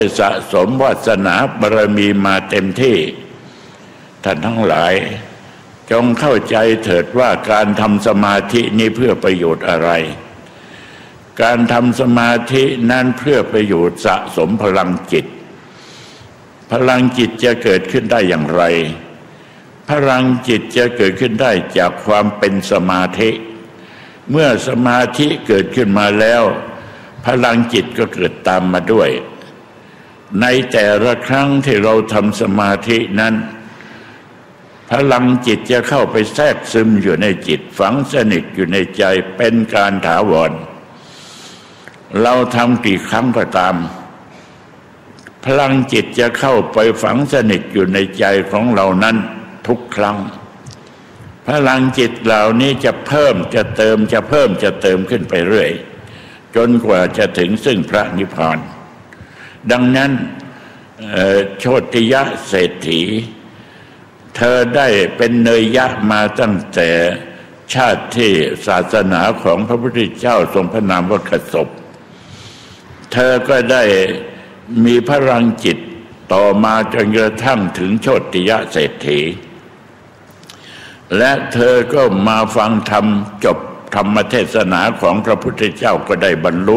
สะสมวาสนาบารมีมาเต็มที่ท่านทั้งหลายจงเข้าใจเถิดว่าการทำสมาธินี้เพื่อประโยชน์อะไรการทำสมาธินั้นเพื่อประโยชน์สะสมพลังจิตพลังจิตจะเกิดขึ้นได้อย่างไรพลังจิตจะเกิดขึ้นได้จากความเป็นสมาธิเมื่อสมาธิเกิดขึ้นมาแล้วพลังจิตก็เกิดตามมาด้วยในแต่ละครั้งที่เราทำสมาธินั้นพลังจิตจะเข้าไปแทรกซึมอยู่ในจิตฝังสนิทอยู่ในใจเป็นการถาวรเราทำกี่ครั้งก็ตามพลังจิตจะเข้าไปฝังสนิทอยู่ในใจของเรานั้นทุกครั้งพลังจิตเหล่านี้จะเพิ่มจะเติมจะเพิ่มจะเติมขึ้นไปเรื่อยจนกว่าจะถึงซึ่งพระนิพพานดังนั้นโชติยะเศรษฐีเธอได้เป็นเนยยะมาตั้งแต่ชาติที่ศาสนาของพระพุทธเจ้าทรงพระนามว่าขสบเธอก็ได้มีพลังจิตต่อมาจนกระทั่งถึงโชติยะเศรษฐีและเธอก็มาฟังธรรมจบธรรมเทศนาของพระพุทธเจ้าก็ได้บรรลุ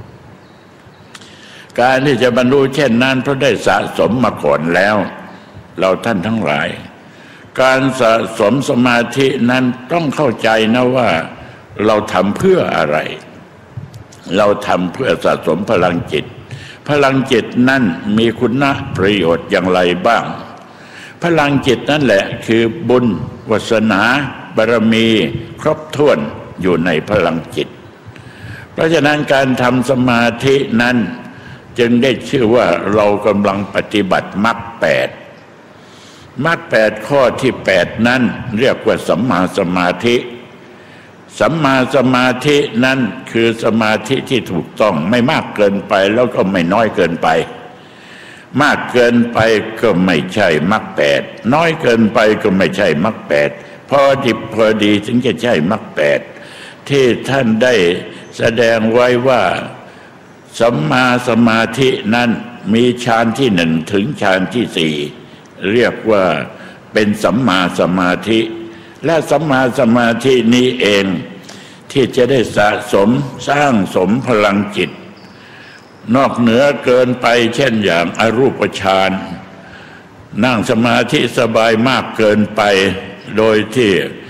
การที่จะบรรลุเช่นนั้นเพราะได้สะสมมาก่อนแล้วเราท่านทั้งหลายการสะสมสมาธินั้นต้องเข้าใจนะว่าเราทำเพื่ออะไรเราทำเพื่อสะสมพลังจิตพลังจิตนั้นมีคุณประโยชน์อย่างไรบ้างพลังจิตนั่นแหละคือบุญวาสนาบารมีครบถ้วนอยู่ในพลังจิตเพราะฉะนั้นการทำสมาธินั้นจึงได้ชื่อว่าเรากำลังปฏิบัติมรรคแปดมรรคแปดข้อที่8นั้นเรียกว่าสัมมาสมาธิสัมมาสมาธินั้นคือสมาธิที่ถูกต้องไม่มากเกินไปแล้วก็ไม่น้อยเกินไปมากเกินไปก็ไม่ใช่มรรคแปดน้อยเกินไปก็ไม่ใช่มรรคแปดพอดิบพอดีถึงจะใช่มรรคแปดที่ท่านได้แสดงไว้ว่าสัมมาสมาธินั้นมีฌานที่1ถึงฌานที่4เรียกว่าเป็นสัมมาสมาธิและสัมมาสมาธินี้เองที่จะได้สะสมสร้างสมพลังจิตนอกเหนือเกินไปเช่นอย่างอรูปฌานนั่งสมาธิสบายมากเกินไปโดยที่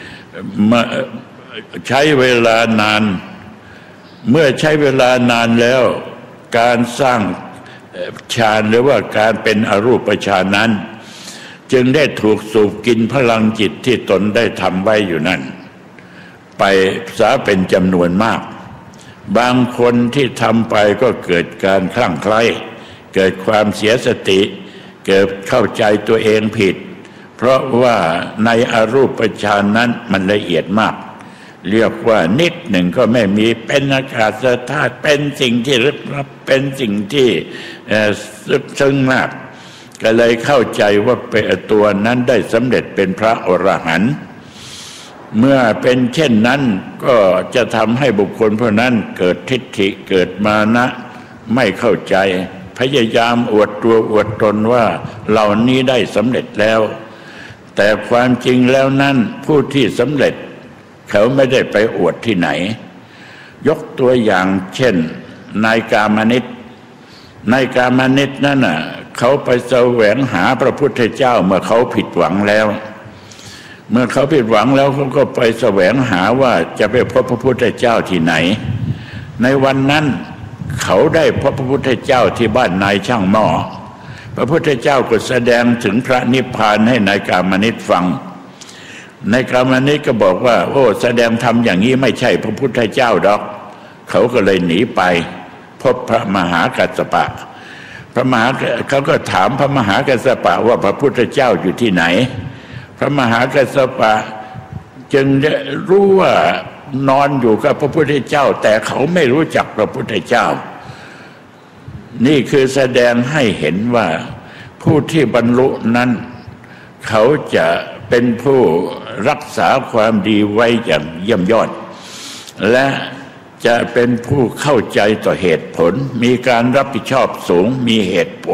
ใช้เวลานานเมื่อใช้เวลานานแล้วการสร้างฌานหรือว่าการเป็นอรูปฌานนั้นจึงได้ถูกสูบกินพลังจิตที่ตนได้ทำไว้อยู่นั่นไปซะเป็นจำนวนมากบางคนที่ทำไปก็เกิดการคลั่งไคล้เกิดความเสียสติเกิดเข้าใจตัวเองผิดเพราะว่าในอรูปฌานนั้นมันละเอียดมากเรียกว่านิดหนึ่งก็ไม่มีเป็นอากาศธาตุเป็นสิ่งที่ลึกลับเป็นสิ่งที่ลึกซึ้งมากก็เลยเข้าใจว่าเป็นตัวนั้นได้สำเร็จเป็นพระอรหันต์เมื่อเป็นเช่นนั้นก็จะทำให้บุคคลผู้นั้นเกิดทิฏฐิเกิดมานะไม่เข้าใจพยายามอวดตัวอวดตนว่าเหล่านี้ได้สำเร็จแล้วแต่ความจริงแล้วนั้นผู้ที่สำเร็จเขาไม่ได้ไปอวดที่ไหนยกตัวอย่างเช่นนายกามนิตนั่นน่ะเขาไปแสวงหาพระพุทธเจ้าเมื่อเขาผิดหวังแล้วเขาก็ไปแสวงหาว่าจะไปพบพระพุทธเจ้าที่ไหนในวันนั้นเขาได้พบพระพุทธเจ้าที่บ้านนายช่างหม้อพระพุทธเจ้าก็แสดงถึงพระนิพพานให้นายกามนิตฟังนายกามนิตก็บอกว่าโอ้แสดงธรรมอย่างนี้ไม่ใช่พระพุทธเจ้าดอกเขาก็เลยหนีไปพบพระมหากัสสปะเขาก็ถามพระมหากัสสปะว่าพระพุทธเจ้าอยู่ที่ไหนพระมหากัสสปะจึงได้รู้ว่านอนอยู่กับพระพุทธเจ้าแต่เขาไม่รู้จักพระพุทธเจ้านี่คือแสดงให้เห็นว่าผู้ที่บรรลุนั้นเขาจะเป็นผู้รักษาความดีไว้อย่างเยี่ยมยอดและจะเป็นผู้เข้าใจต่อเหตุผลมีการรับผิดชอบสูงมีเหตุผล